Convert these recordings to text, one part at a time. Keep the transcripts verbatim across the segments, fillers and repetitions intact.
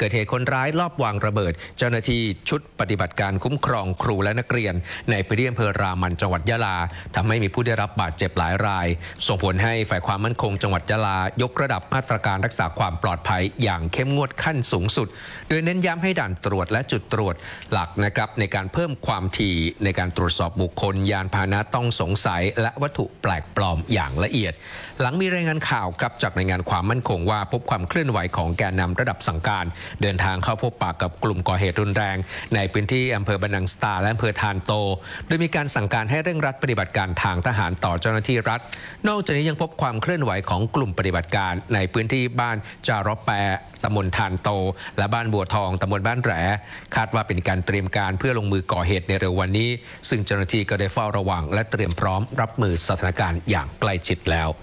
เกิดเหตุคนร้ายลอบวางระเบิดเจ้าหน้าที่ชุดปฏิบัติการคุ้มครองครูและนักเรียนในพื้นที่อำเภอรามันจังหวัดยะลาทำให้มีผู้ได้รับบาดเจ็บหลายรายส่งผลให้ฝ่ายความมั่นคงจังหวัดยะลายกระดับมาตรการรักษาความปลอดภัยอย่างเข้มงวดขั้นสูงสุดโดยเน้นย้ำให้ด่านตรวจและจุดตรวจหลักนะครับในการเพิ่มความถี่ในการตรวจสอบบุคคลยานพาหนะต้องสงสัยและวัตถุแปลกปลอมอย่างละเอียดหลังมีรายงานข่าวครับจากหน่วยงานความมั่นคงว่าพบความเคลื่อนไหวของแกนนำระดับสั่งการเดินทางเข้าพบปะกับกลุ่มก่อเหตุรุนแรงในพื้นที่อำเภอบันนังสตาและอำเภอทานโตโดยมีการสั่งการให้เร่งรัดปฏิบัติการทางทหารต่อเจ้าหน้าที่รัฐนอกจากนี้ยังพบความเคลื่อนไหวของกลุ่มปฏิบัติการในพื้นที่บ้านจารอแปตำบลทานโตและบ้านบัวทองตำบลบ้านแหลคาดว่าเป็นการเตรียมการเพื่อลงมือก่อเหตุในเร็ววันนี้ซึ่งเจ้าหน้าที่ก็ได้เฝ้าระวังและเตรียมพร้อมรับมือสถานการณ์อย่างใกล้ชิดแล้ว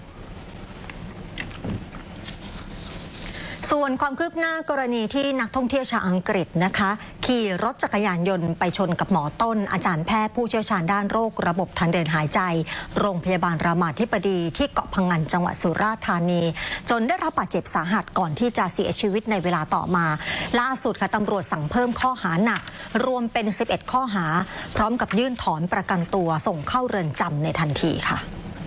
ส่วนความคืบหน้ากรณีที่นักท่องเที่ยวชาวอังกฤษนะคะขี่รถจักรยานยนต์ไปชนกับหมอต้นอาจารย์แพทย์ผู้เชี่ยวชาญด้านโรคระบบทางเดินหายใจโรงพยาบาลรามาธิบดีที่เกาะพะงันจังหวัดสุราษฎร์ธานีจนได้รับบาดเจ็บสาหัสก่อนที่จะเสียชีวิตในเวลาต่อมาล่าสุดค่ะตำรวจสั่งเพิ่มข้อหาหนักรวมเป็นสิบเอ็ดข้อหาพร้อมกับยื่นถอนประกันตัวส่งเข้าเรือนจำในทันทีค่ะ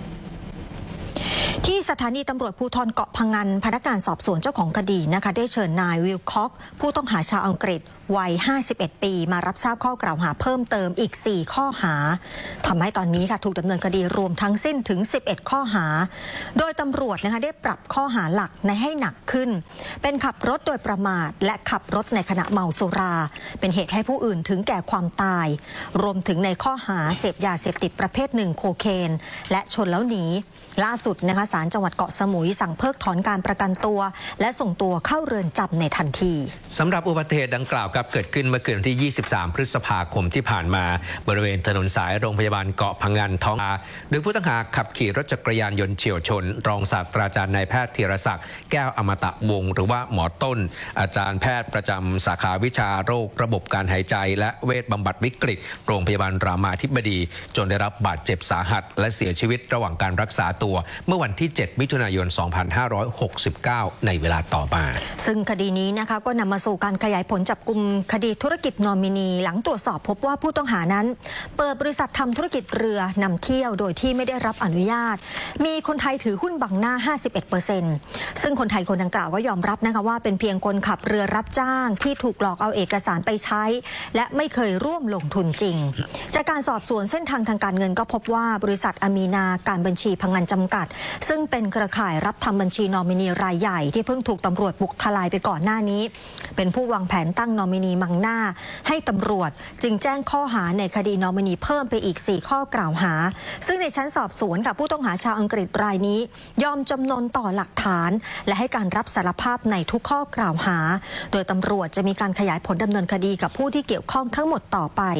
ที่สถานีตำรวจภูธรเกาะพะงันพนักงานสอบสวนเจ้าของคดีนะคะได้เชิญนายวิลค็อกผู้ต้องหาชาวอังกฤษวัยห้าสิบเอ็ดปีมารับทราบข้อกล่าวหาเพิ่มเติมอีกสี่ข้อหาทำให้ตอนนี้ค่ะถูกดำเนินคดีรวมทั้งสิ้นถึงสิบเอ็ดข้อหาโดยตำรวจนะคะได้ปรับข้อหาหลักในให้หนักขึ้นเป็นขับรถโดยประมาทและขับรถในขณะเมาสุราเป็นเหตุให้ผู้อื่นถึงแก่ความตายรวมถึงในข้อหาเสพยาเสพติดประเภทหนึ่งโคเคนและชนแล้วหนีล่าสุดนะคะศาลจังหวัดเกาะสมุยสั่งเพิกถอนการประกันตัวและส่งตัวเข้าเรือนจำในทันทีสำหรับอุบัติเหตุดังกล่าวครับเกิดขึ้นเมื่อคืนที่ยี่สิบสามพฤษภาคมที่ผ่านมาบริเวณถนนสายโรงพยาบาลเกาะพะงันท้องอาโดยผู้ต้องหาขับขี่รถจักรยานยนต์เฉี่ยวชนรองศาสตราจารย์นายแพทย์ธีรศักดิ์แก้วอมตะวงศ์หรือว่าหมอต้นอาจารย์แพทย์ประจำสาขาวิชาโรคระบบการหายใจและเวชบำบัดวิกฤตโรงพยาบาลรามาธิบดีจนได้รับบาดเจ็บสาหัสและเสียชีวิตระหว่างการรักษาตัวเมื่อวันที่เจ็ดมิถุนายนสองพันห้าร้อยหกสิบเก้าในเวลาต่อมาซึ่งคดีนี้นะคะก็นำมาสู่การขยายผลจับกุมคดีธุรกิจนอมินีหลังตรวจสอบพบว่าผู้ต้องหานั้นเปิดบริษัททำธุรกิจเรือนำเที่ยวโดยที่ไม่ได้รับอนุญาตมีคนไทยถือหุ้นบังหน้า ห้าสิบเอ็ดเปอร์เซ็นต์ ซึ่งคนไทยคนดังกล่าวก็ยอมรับนะคะว่าเป็นเพียงคนขับเรือรับจ้างที่ถูกหลอกเอาเอกสารไปใช้และไม่เคยร่วมลงทุนจริงจากการสอบสวนเส้นทางทางการเงินก็พบว่าบริษัทอามีนาการบัญชีพะงันจำกัดซึ่งเป็นเครือข่ายรับทำบัญชีนอมินีรายใหญ่ที่เพิ่งถูกตำรวจบุกทลายไปก่อนหน้านี้เป็นผู้วางแผนตั้งนอมินีบังหน้าให้ตำรวจจึงแจ้งข้อหาในคดีนอมินีเพิ่มไปอีกสี่ข้อกล่าวหาซึ่งในชั้นสอบสวนกับผู้ต้องหาชาวอังกฤษรายนี้ยอมจำนนต่อหลักฐานและให้การรับสารภาพในทุกข้อกล่าวหาโดยตำรวจจะมีการขยายผลดำเนินคดีกับผู้ที่เกี่ยวข้องทั้งหมดต่อไป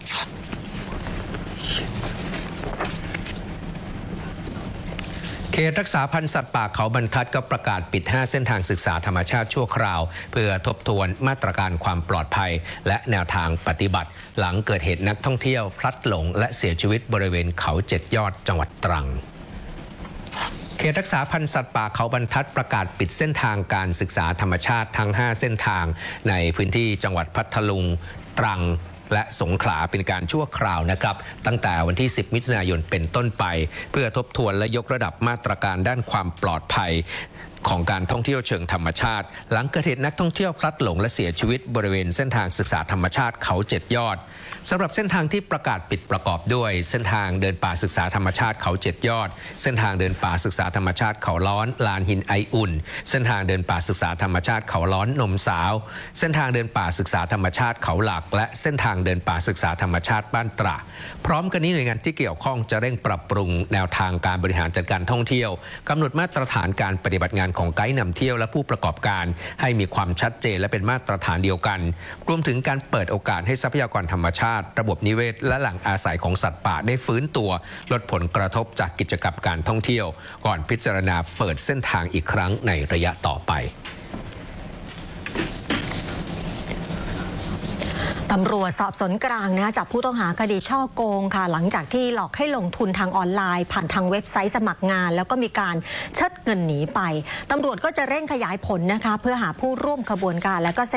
เขตรักษาพันธุ์สัตว์ป่าเขาบรรทัดก็ประกาศปิดห้าเส้นทางศึกษาธรรมชาติชั่วคราวเพื่อทบทวนมาตรการความปลอดภัยและแนวทางปฏิบัติหลังเกิดเหตุนักท่องเที่ยวพลัดหลงและเสียชีวิตบริเวณเขาเจ็ดยอดจังหวัดตรังเขตรักษาพันธุ์สัตว์ป่าเขาบรรทัดประกาศปิดเส้นทางการศึกษาธรรมชาติทั้งห้าเส้นทางในพื้นที่จังหวัดพัทลุงตรังและสงขลาเป็นการชั่วคราวนะครับตั้งแต่วันที่สิบมิถุนายนเป็นต้นไปเพื่อทบทวนและยกระดับมาตรการด้านความปลอดภัยของการท่องเที่ยวเชิงธรรมชาติหลังเกิดเหตุนักท่องเที่ยวพลัดหลงและเสียชีวิตบริเวณเส้นทางศึกษาธรรมชาติเขาเจ็ดยอดสำหรับเส้นทางที่ประกาศปิดประกอบด้วยเส้นทางเดินป่าศึกษาธรรมชาติเขาเจ็ดยอดเส้นทางเดินป่าศึกษาธรรมชาติเขาล้อนลานหินไออุ่นเส้นทางเดินป่าศึกษาธรรมชาติเขาล้อนนมสาวเส้นทางเดินป่าศึกษาธรรมชาติเขาหลักและเส้นทางเดินป่าศึกษาธรรมชาติบ้านตระพร้อมกันนี้หน่วยงานที่เกี่ยวข้องจะเร่งปรับปรุงแนวทางการบริหารจัดการท่องเที่ยวกำหนดมาตรฐานการปฏิบัติงานของไกด์นำเที่ยวและผู้ประกอบการให้มีความชัดเจนและเป็นมาตรฐานเดียวกันรวมถึงการเปิดโอกาสให้ทรัพยากรธรรมชาติระบบนิเวศและแหล่งอาศัยของสัตว์ป่าได้ฟื้นตัวลดผลกระทบจากกิจกรรมการท่องเที่ยวก่อนพิจารณาเปิดเส้นทางอีกครั้งในระยะต่อไปตำรวจสอบสวนกลางนะจับผู้ต้องหาคดีช่อโกงค่ะหลังจากที่หลอกให้ลงทุนทางออนไลน์ผ่านทางเว็บไซต์สมัครงานแล้วก็มีการเชิดเงินหนีไปตำรวจก็จะเร่งขยายผลนะคะเพื่อหาผู้ร่วมขบวนการและก็